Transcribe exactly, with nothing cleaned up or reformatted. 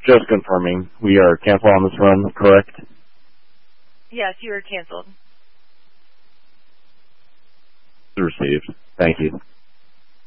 Just confirming, we are canceled on this run, correct? Yes, you are canceled. Received. Thank you.